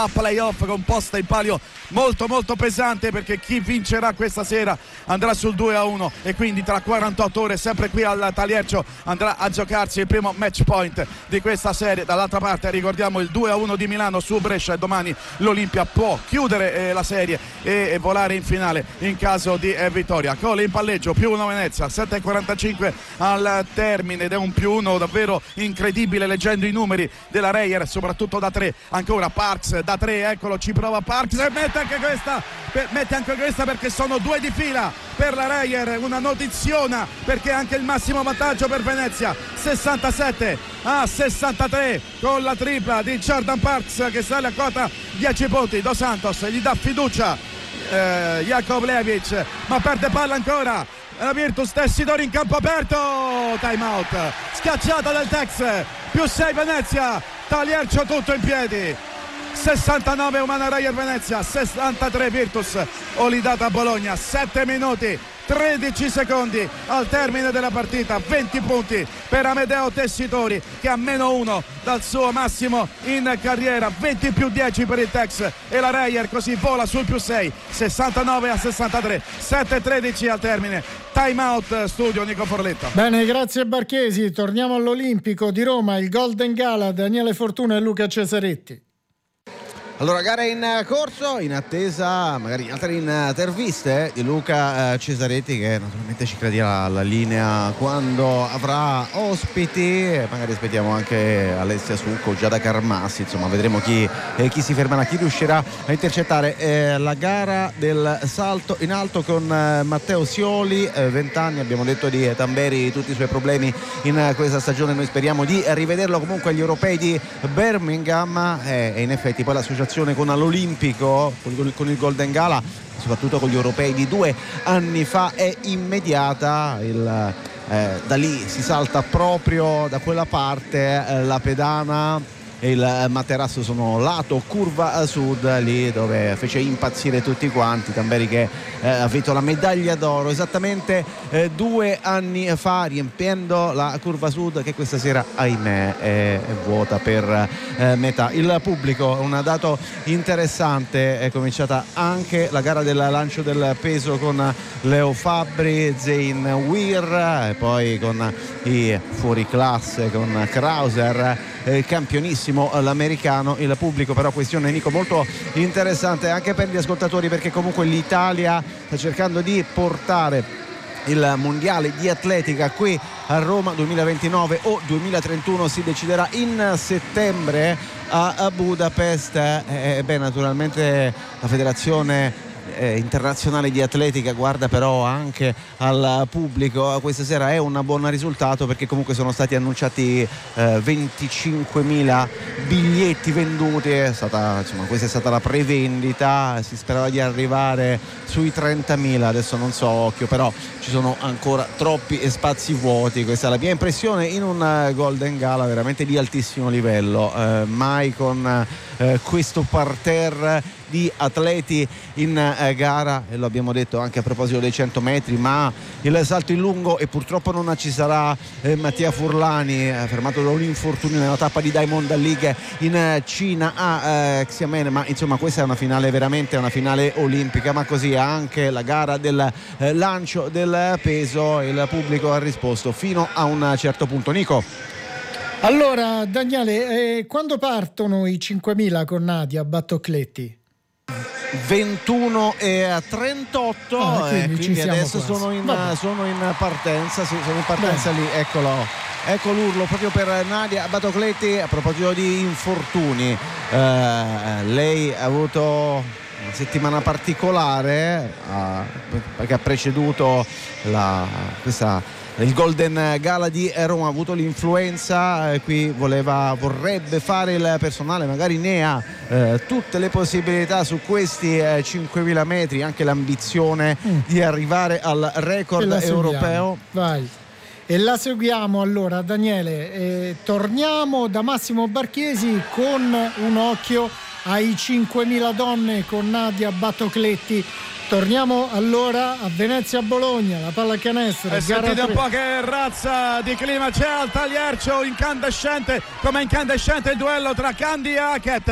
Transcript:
playoff con posta in palio molto molto pesante, perché chi vincerà questa sera andrà sul 2-1 e quindi tra 48 ore sempre qui al Taliercio andrà a giocarsi il primo match point di questa serie. Dall'altra parte ricordiamo il 2-1 di Milano su Brescia, e domani l'Olimpia può chiudere la serie e volare in finale in caso di vittoria. Cole in palleggio, +1 Venezia, 7:45 al termine, ed è un +1 davvero incredibile leggendo i numeri della Reyer, soprattutto da 3. Ancora Parks da 3, eccolo, ci prova Parks e mette anche questa perché sono 2 di fila per la Reyer, una notiziona perché anche il massimo vantaggio per Venezia, 67-63 con la tripla di Jordan Parks che sale a quota 10 punti. Dos Santos gli dà fiducia Jakovljevic, ma perde palla ancora la Virtus. Tessidori in campo aperto, time out, schiacciata del Tex, +6 Venezia, Taliercio tutto in piedi. 69 Umana Reyer Venezia, 63 Virtus Olidata Bologna. 7 minuti 13 secondi al termine della partita, 20 punti per Amedeo Tessitori che ha -1 dal suo massimo in carriera, 20+10 per il Tex, e la Reyer così vola sul +6, 69-63, 7:13 al termine. Time out studio Nico Forletta. Bene, grazie Barchesi. Torniamo all'Olimpico di Roma, il Golden Gala, Daniele Fortuna e Luca Cesaretti. Allora, gara in corso, in attesa magari altre interviste di Luca Cesaretti, che naturalmente ci crederà alla linea quando avrà ospiti. Magari aspettiamo anche Alessia Succo, Giada Carmassi, insomma vedremo chi si fermerà, chi riuscirà a intercettare la gara del salto in alto con Matteo Sioli, 20 anni, abbiamo detto di Tamberi, tutti i suoi problemi in questa stagione, noi speriamo di rivederlo comunque agli europei di Birmingham, e in effetti poi l'associazione con l'Olimpico, con il Golden Gala, soprattutto con gli europei di 2 anni fa, è immediata. Da lì si salta proprio da quella parte, la pedana e il materasso sono lato curva sud, lì dove fece impazzire tutti quanti Tamberi, che ha vinto la medaglia d'oro esattamente 2 anni fa, riempiendo la curva sud che questa sera ahimè è vuota per metà. Il pubblico, un dato interessante, è cominciata anche la gara del lancio del peso con Leo Fabbri, Zain Weir, e poi con i fuoriclasse con Krauser, campionissimo l'americano. Il pubblico però, questione Nico molto interessante anche per gli ascoltatori, perché comunque l'Italia sta cercando di portare il mondiale di atletica qui a Roma 2029 o 2031, si deciderà in settembre a Budapest. Naturalmente la federazione internazionale di atletica guarda però anche al pubblico. Questa sera è un buon risultato, perché comunque sono stati annunciati 25.000 biglietti venduti, questa è stata la prevendita, si sperava di arrivare sui 30.000, adesso non so occhio, però ci sono ancora troppi spazi vuoti. Questa è la mia impressione in un Golden Gala veramente di altissimo livello, mai con questo parterre di atleti in gara, e lo abbiamo detto anche a proposito dei 100 metri, ma il salto in lungo, e purtroppo non ci sarà Mattia Furlani, fermato da un infortunio nella tappa di Diamond League in Cina a Xiamen, ma insomma questa è una finale, veramente una finale olimpica. Ma così anche la gara del lancio del peso, il pubblico ha risposto fino a un certo punto. Nico. Allora Daniele, quando partono i 5.000 con Nadia Battocletti? 21:38, quindi adesso sono in partenza, sì, sono in partenza. Beh. Lì ecco l'urlo proprio per Nadia Battocletti. A proposito di infortuni, lei ha avuto una settimana particolare, perché ha preceduto il Golden Gala di Roma, ha avuto l'influenza, qui vorrebbe fare il personale, magari ne ha tutte le possibilità su questi 5.000 metri, anche l'ambizione di arrivare al record europeo. Vai. E la seguiamo allora, Daniele. Torniamo da Massimo Barchesi con un occhio ai 5.000 donne con Nadia Battocletti. Torniamo allora a Venezia-Bologna, la pallacanestro. Sentite un po' che razza di clima c'è al Taliercio, incandescente, come incandescente il duello tra Candy e Hackett.